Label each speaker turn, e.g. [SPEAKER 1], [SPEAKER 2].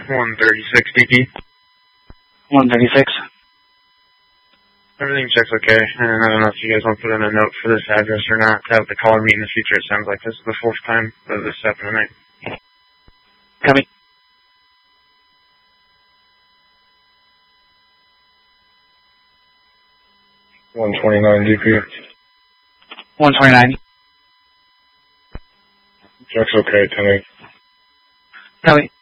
[SPEAKER 1] 136 DP.
[SPEAKER 2] 136.
[SPEAKER 1] Everything checks okay, and I don't know if you guys want to put in a note for this address or not to have the caller meet in the future. It sounds like this is the fourth time that this happened tonight.
[SPEAKER 2] Copy.
[SPEAKER 3] DP.
[SPEAKER 2] 129.
[SPEAKER 3] Checks okay, 10-8.
[SPEAKER 2] Copy.